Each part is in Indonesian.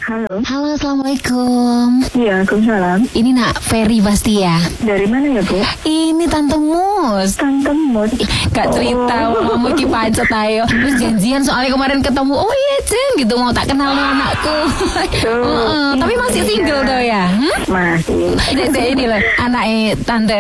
Halo. Halo, Assalamualaikum. Iya, Waalaikumsalam. Ini Nak Ferry pasti ya? Dari mana ya, Bu? Ini Tante Mus. Tante Mus. Gak cerita, mau ki pacet ayo. Terus janjian soalnya kemarin ketemu. Oh iya Jen, gitu mau tak kenal anakku. Tapi masih single tuh ya? Masih. Dek ini loh, anaknya Tante.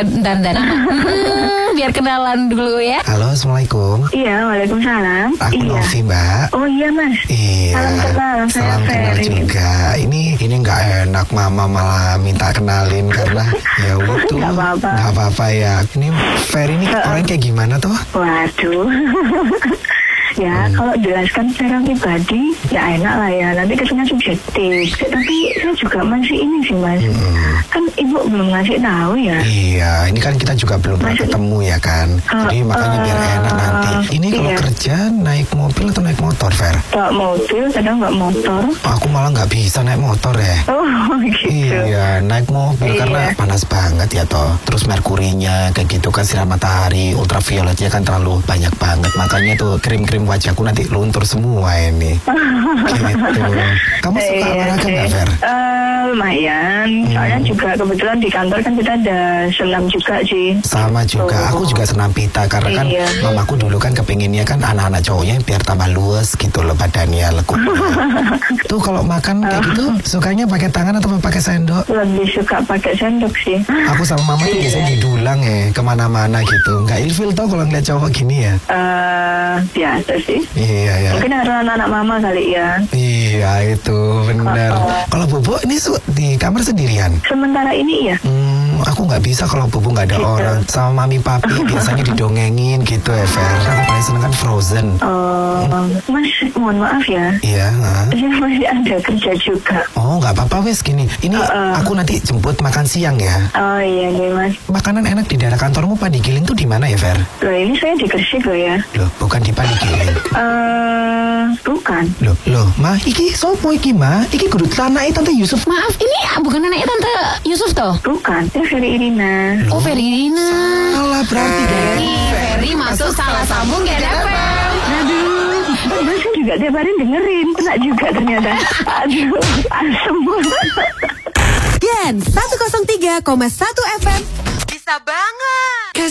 Biar kenalan dulu ya. Halo, Assalamualaikum. Iya, Waalaikumsalam. Aku Iya. Novi, Mbak. Oh iya, Mas. Iya. Salam kenal, saya Salam kenal Ferry. juga. Ini nggak enak, Mama malah minta kenalin karena ya itu Nggak apa-apa. nggak apa-apa ya. Ini Ferry ini orang kayak gimana tuh? Waduh. Ya, kalau jelaskan secara pribadi, ya enak lah ya. Nanti kesannya subjektif. Tapi saya juga masih ini sih, Mas. Kan Ibu belum ngasih tahu ya. Iya, ini kan kita juga belum pernah ketemu ya kan. Jadi makanya biar enak nanti. Ini kalau iya. kerja naik mobil atau naik motor, Fer? Nggak mobil, kadang nggak motor. Aku malah nggak bisa naik motor ya. Oh, gitu. Iya, naik mobil Iya. karena panas banget ya toh. Terus merkurinya kayak gitu kan, sinar matahari ultravioletnya kan terlalu banyak banget. Makanya tuh krim-krim wajahku nanti luntur semua ini. Gitu. Kamu suka olahraga nggak, Fer? Lumayan. Soalnya juga kebetulan di kantor kan kita ada senam juga sih. Sama juga, aku juga senam pita karena kan Iya. mamaku dulu kan kepinginnya kan anak-anak cowoknya biar tambah luas gitu loh badannya, lekuk. Tuh kalau makan kayak gitu sukanya pakai tangan atau pakai sendok? Lebih suka pakai sendok sih. Aku sama mama tuh biasanya didulang ya kemana-mana gitu. Nggak ilfil tau kalau ngeliat cowok gini ya. Biasa sih. Iya ya. Mungkin harus anak-anak mama kali ya. Iya itu benar. Kalau Bobo ini di kamar sendirian? Sementara ini ya. Aku nggak bisa kalau Bobo nggak ada orang. Sama mami papi biasanya didongengin gitu ya, Fer. Aku paling seneng kan Frozen. Mas, mohon maaf ya. Iya. Saya masih ada kerja juga. Oh nggak apa-apa wes gini. Ini aku nanti jemput makan siang ya. Oh iya nih Mas. Makanan enak di daerah kantormu Padigiling tuh di mana ya, Fer? Loh ini saya di Gresik loh ya. Loh bukan di Padigiling. Bukan. Loh, mah iki sopo iki mah? Iki kudu tanah Tante Yusuf. Maaf, ini bukan anaknya Tante Yusuf toh? Bukan. Saya Ferry Irina. Oh, Ferry Irina. Salah berarti deh. Ferry masuk salah sambung Gen FM. Aduh, Mas juga tiap hari dengerin. Kena juga ternyata. Aduh, asem. Gen 103,1 FM. Bisa banget.